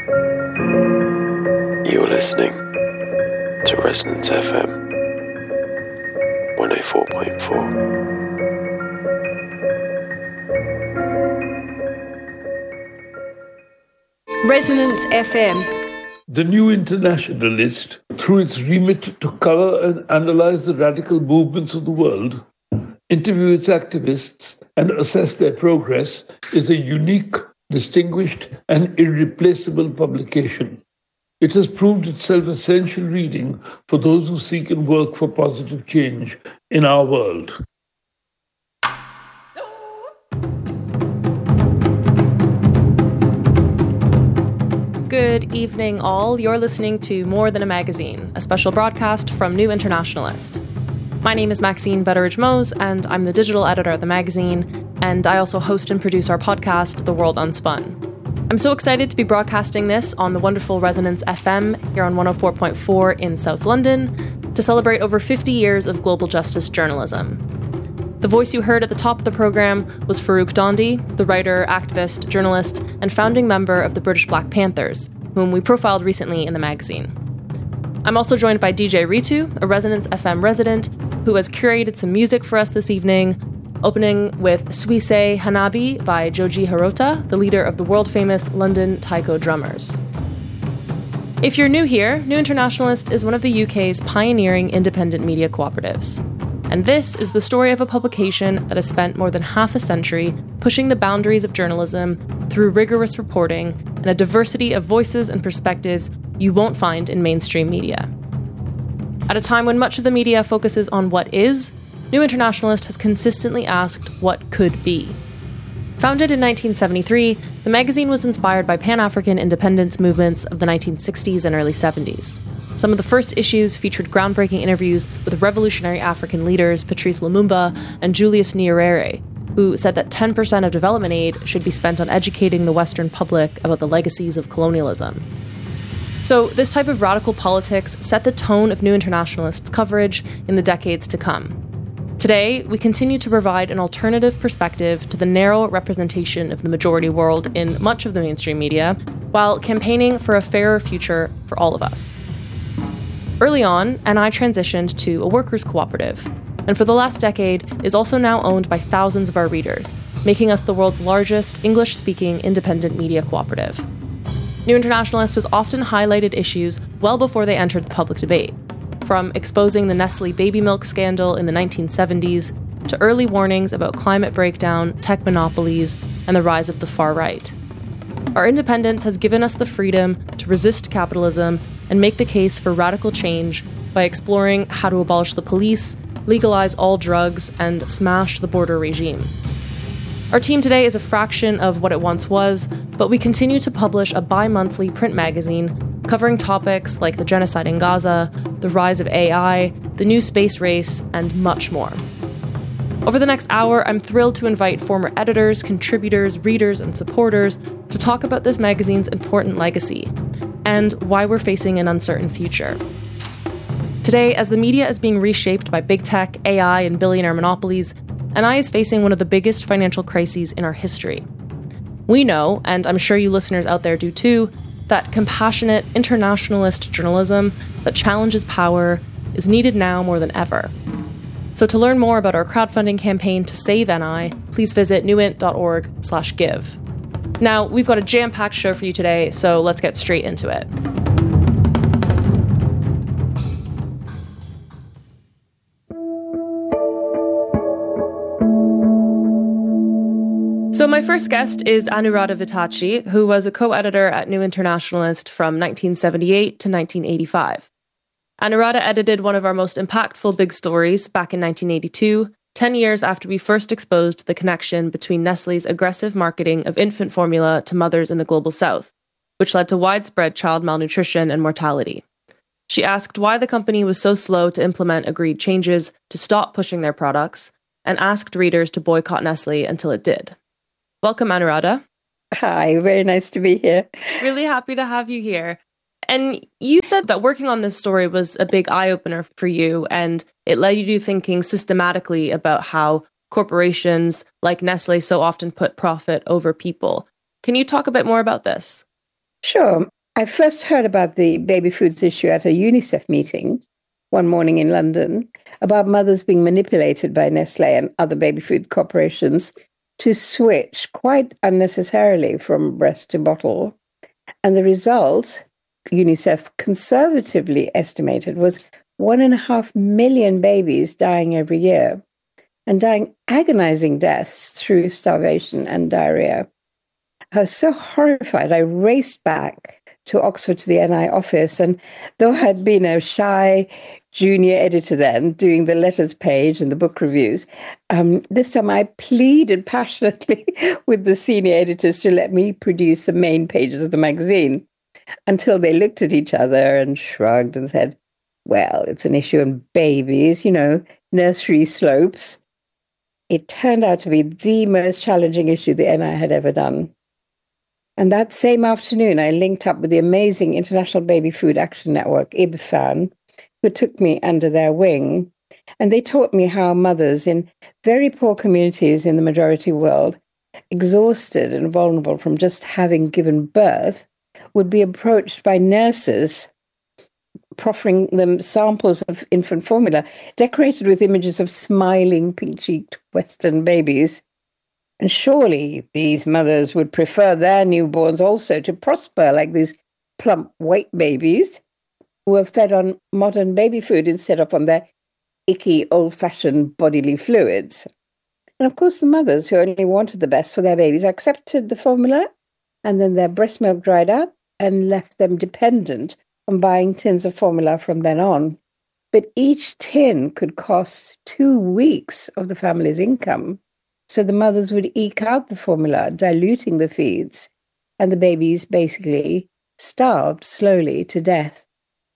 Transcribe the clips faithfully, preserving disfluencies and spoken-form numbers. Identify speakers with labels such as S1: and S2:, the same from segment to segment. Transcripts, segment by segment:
S1: You're listening to Resonance F M one oh four point four.
S2: Resonance F M.
S3: The New Internationalist, through its remit to cover and analyze the radical movements of the world, interview its activists, and assess their progress, is a unique, distinguished, and irreplaceable publication. It has proved itself essential reading for those who seek and work for positive change in our world.
S4: Good evening, all. You're listening to More Than a Magazine, a special broadcast from New Internationalist. My name is Maxine Betteridge-Mose, and I'm the digital editor of the magazine, and I also host and produce our podcast, The World Unspun. I'm so excited to be broadcasting this on the wonderful Resonance F M here on one oh four point four in South London to celebrate over fifty years of global justice journalism. The voice you heard at the top of the programme was Farrukh Dhondy, the writer, activist, journalist, and founding member of the British Black Panthers, whom we profiled recently in the magazine. I'm also joined by D J Ritu, a Resonance F M resident, who has curated some music for us this evening, opening with Suisei Hanabi by Joji Hirota, the leader of the world-famous London Taiko Drummers. If you're new here, New Internationalist is one of the U K's pioneering independent media cooperatives. And this is the story of a publication that has spent more than half a century pushing the boundaries of journalism through rigorous reporting and a diversity of voices and perspectives you won't find in mainstream media. At a time when much of the media focuses on what is, New Internationalist has consistently asked what could be. Founded in nineteen seventy-three, the magazine was inspired by Pan-African independence movements of the nineteen sixties and early seventies. Some of the first issues featured groundbreaking interviews with revolutionary African leaders Patrice Lumumba and Julius Nyerere, who said that ten percent of development aid should be spent on educating the Western public about the legacies of colonialism. So this type of radical politics set the tone of New Internationalist's coverage in the decades to come. Today, we continue to provide an alternative perspective to the narrow representation of the majority world in much of the mainstream media, while campaigning for a fairer future for all of us. Early on, N I transitioned to a workers' cooperative, and for the last decade is also now owned by thousands of our readers, making us the world's largest English-speaking independent media cooperative. New Internationalist has often highlighted issues well before they entered the public debate, from exposing the Nestle baby milk scandal in the nineteen seventies to early warnings about climate breakdown, tech monopolies, and the rise of the far right. Our independence has given us the freedom to resist capitalism and make the case for radical change by exploring how to abolish the police, legalize all drugs, and smash the border regime. Our team today is a fraction of what it once was, but we continue to publish a bi-monthly print magazine covering topics like the genocide in Gaza, the rise of A I, the new space race, and much more. Over the next hour, I'm thrilled to invite former editors, contributors, readers, and supporters to talk about this magazine's important legacy and why we're facing an uncertain future. Today, as the media is being reshaped by big tech, A I, and billionaire monopolies, N I is facing one of the biggest financial crises in our history. We know, and I'm sure you listeners out there do too, that compassionate, internationalist journalism that challenges power is needed now more than ever. So to learn more about our crowdfunding campaign to save N I, please visit newint.org slash give. Now, we've got a jam-packed show for you today, so let's get straight into it. So my first guest is Anuradha Vitachi, who was a co-editor at New Internationalist from nineteen seventy-eight to nineteen eighty-five. Anuradha edited one of our most impactful big stories back in nineteen eighty-two, ten years after we first exposed the connection between Nestle's aggressive marketing of infant formula to mothers in the global south, which led to widespread child malnutrition and mortality. She asked why the company was so slow to implement agreed changes to stop pushing their products, and asked readers to boycott Nestle until it did. Welcome, Anuradha.
S5: Hi, very nice to be here.
S4: Really happy to have you here. And you said that working on this story was a big eye-opener for you, and it led you to thinking systematically about how corporations like Nestle so often put profit over people. Can you talk a bit more about this?
S5: Sure. I first heard about the baby foods issue at a UNICEF meeting one morning in London about mothers being manipulated by Nestle and other baby food corporations to switch quite unnecessarily from breast to bottle. And the result, UNICEF conservatively estimated, was one and a half million babies dying every year and dying agonizing deaths through starvation and diarrhea. I was so horrified. I raced back to Oxford to the N I office. And though I had been a shy junior editor then, doing the letters page and the book reviews, um, this time I pleaded passionately with the senior editors to let me produce the main pages of the magazine, until they looked at each other and shrugged and said, well, it's an issue on babies, you know, nursery slopes. It turned out to be the most challenging issue the N I had ever done. And that same afternoon, I linked up with the amazing International Baby Food Action Network, I B F A N, who took me under their wing. And they taught me how mothers in very poor communities in the majority world, exhausted and vulnerable from just having given birth, would be approached by nurses, proffering them samples of infant formula decorated with images of smiling, pink-cheeked Western babies. And surely these mothers would prefer their newborns also to prosper like these plump white babies who are fed on modern baby food instead of on their icky, old-fashioned bodily fluids. And of course, the mothers who only wanted the best for their babies accepted the formula, and then their breast milk dried up and left them dependent on buying tins of formula from then on. But each tin could cost two weeks of the family's income. So the mothers would eke out the formula, diluting the feeds, and the babies basically starved slowly to death.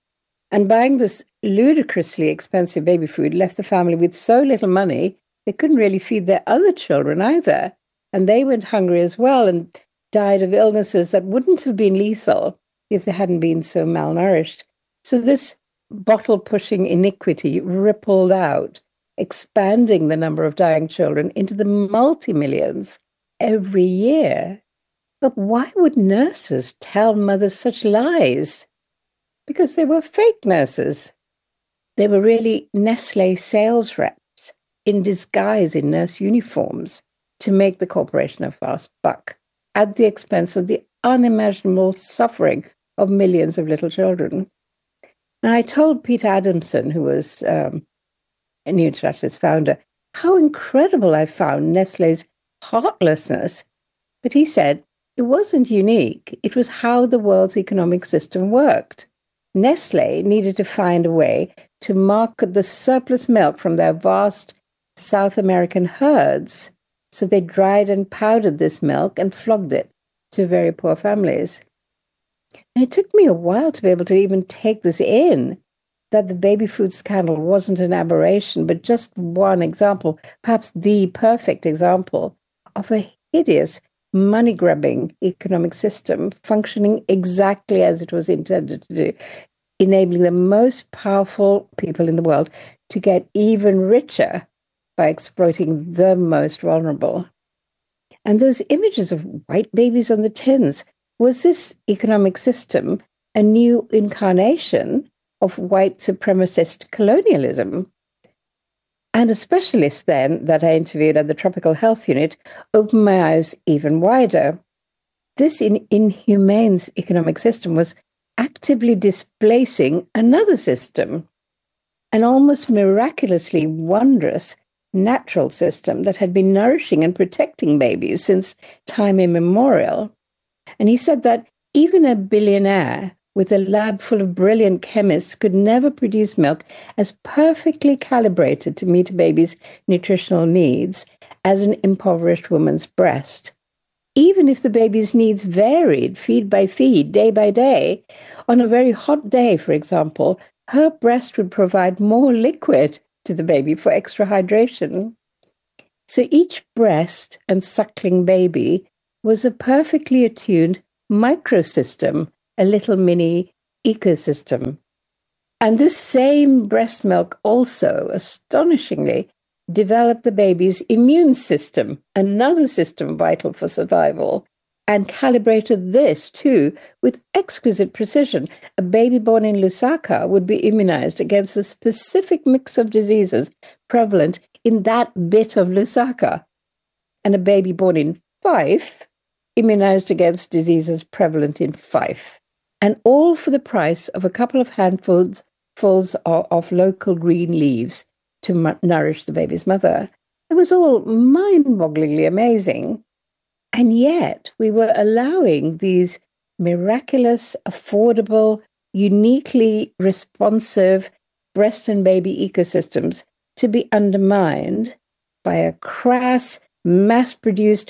S5: And buying this ludicrously expensive baby food left the family with so little money, they couldn't really feed their other children either. And they went hungry as well and died of illnesses that wouldn't have been lethal if they hadn't been so malnourished. So this bottle-pushing iniquity rippled out, expanding the number of dying children into the multi-millions every year. But why would nurses tell mothers such lies? Because they were fake nurses. They were really Nestle sales reps in disguise in nurse uniforms to make the corporation a fast buck at the expense of the unimaginable suffering of millions of little children. And I told Peter Adamson, who was um, a New Internationalist founder, how incredible I found Nestle's heartlessness. But he said it wasn't unique. It was how the world's economic system worked. Nestle needed to find a way to market the surplus milk from their vast South American herds. So they dried and powdered this milk and flogged it to very poor families. And it took me a while to be able to even take this in, that the baby food scandal wasn't an aberration, but just one example, perhaps the perfect example of a hideous money-grubbing economic system functioning exactly as it was intended to do, enabling the most powerful people in the world to get even richer by exploiting the most vulnerable. And those images of white babies on the tins, was this economic system a new incarnation of white supremacist colonialism? And a specialist then that I interviewed at the Tropical Health Unit opened my eyes even wider. This in- inhumane economic system was actively displacing another system, an almost miraculously wondrous natural system that had been nourishing and protecting babies since time immemorial. And he said that even a billionaire with a lab full of brilliant chemists could never produce milk as perfectly calibrated to meet a baby's nutritional needs as an impoverished woman's breast. Even if the baby's needs varied feed by feed, day by day, on a very hot day, for example, her breast would provide more liquid to the baby for extra hydration. So each breast and suckling baby was a perfectly attuned microsystem, a little mini ecosystem. And this same breast milk also, astonishingly, developed the baby's immune system, another system vital for survival, and calibrated this too with exquisite precision. A baby born in Lusaka would be immunized against a specific mix of diseases prevalent in that bit of Lusaka, and a baby born in Fife immunized against diseases prevalent in Fife, and all for the price of a couple of handfuls fulls of, of local green leaves to mu- nourish the baby's mother. It was all mind-bogglingly amazing. And yet we were allowing these miraculous, affordable, uniquely responsive breast and baby ecosystems to be undermined by a crass, mass-produced,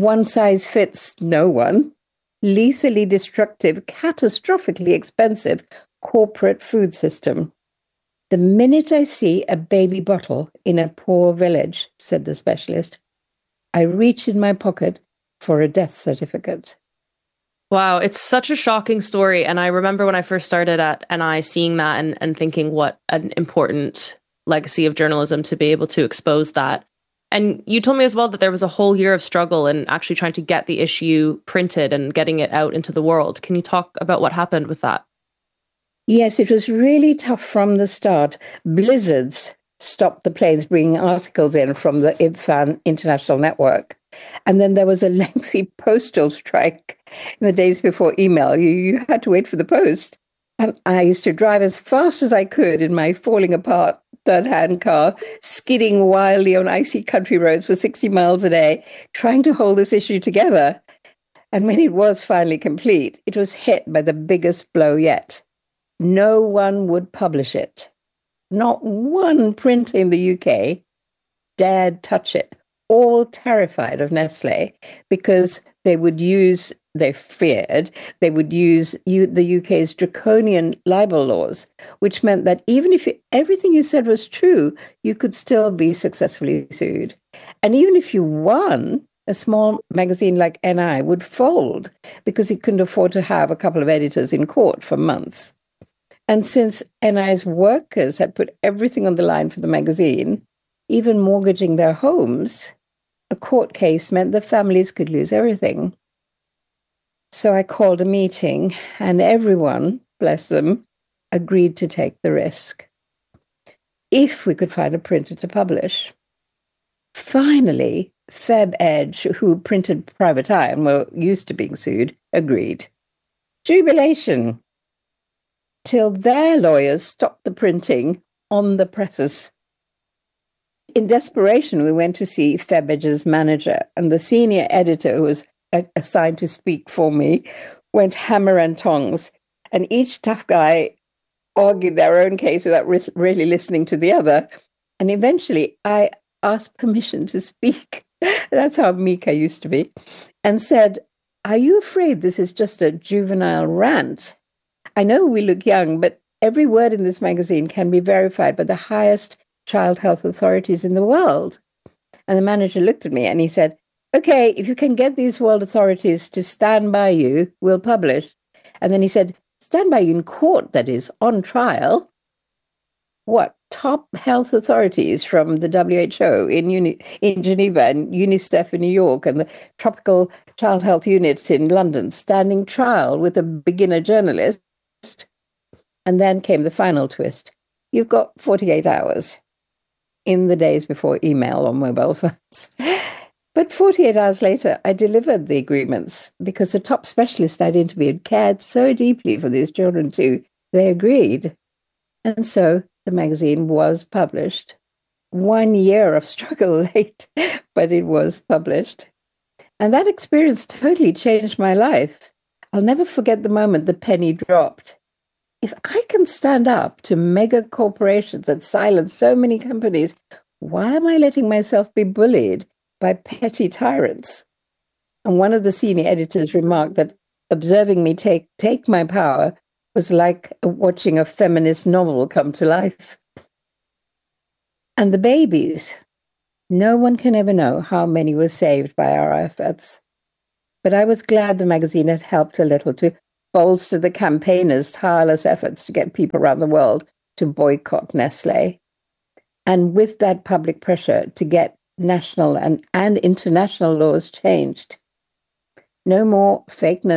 S5: one-size-fits-no-one, lethally destructive, catastrophically expensive corporate food system. The minute I see a baby bottle in a poor village, said the specialist, I reach in my pocket for a death certificate.
S4: Wow, it's such a shocking story. And I remember when I first started at N I seeing that and, and thinking what an important legacy of journalism to be able to expose that. And you told me as well that there was a whole year of struggle in actually trying to get the issue printed and getting it out into the world. Can you talk about what happened with that?
S5: Yes, it was really tough from the start. Blizzards stopped the planes bringing articles in from the I B F A N International Network. And then there was a lengthy postal strike in the days before email. You, you had to wait for the post. And I used to drive as fast as I could in my falling apart third-hand car, skidding wildly on icy country roads for sixty miles a day, trying to hold this issue together. And when it was finally complete, it was hit by the biggest blow yet. No one would publish it. Not one printer in the U K dared touch it, all terrified of Nestlé because they would use, they feared, they would use U, the U K's draconian libel laws, which meant that even if you, everything you said was true, you could still be successfully sued. And even if you won, a small magazine like N I would fold because it couldn't afford to have a couple of editors in court for months. And since N I's workers had put everything on the line for the magazine, even mortgaging their homes, a court case meant the families could lose everything. So I called a meeting, and everyone, bless them, agreed to take the risk if we could find a printer to publish. Finally, FebEdge, who printed Private Eye and were used to being sued, agreed. Jubilation! Till their lawyers stopped the printing on the presses. In desperation, we went to see FebEdge's manager, and the senior editor, who was assigned to speak for me, went hammer and tongs, and each tough guy argued their own case without really listening to the other. And eventually, I asked permission to speak. That's how meek I used to be, and said, "Are you afraid this is just a juvenile rant? I know we look young, but every word in this magazine can be verified by the highest child health authorities in the world." And the manager looked at me and he said, "Okay, if you can get these world authorities to stand by you, we'll publish." And then he said, "Stand by you in court, that is, on trial." What? Top health authorities from the W H O in, Uni- in Geneva and UNICEF in New York and the Tropical Child Health Unit in London standing trial with a beginner journalist. And then came the final twist. You've got forty-eight hours in the days before email or mobile phones. But forty-eight hours later, I delivered the agreements because the top specialist I'd interviewed cared so deeply for these children too. They agreed. And so the magazine was published. One year of struggle late, but it was published. And that experience totally changed my life. I'll never forget the moment the penny dropped. If I can stand up to mega corporations that silence so many companies, why am I letting myself be bullied by petty tyrants? And one of the senior editors remarked that observing me take, take my power was like watching a feminist novel come to life. And the babies, no one can ever know how many were saved by our efforts. But I was glad the magazine had helped a little to bolster the campaigners' tireless efforts to get people around the world to boycott Nestlé. And with that public pressure to get national and, and international laws changed. No more fake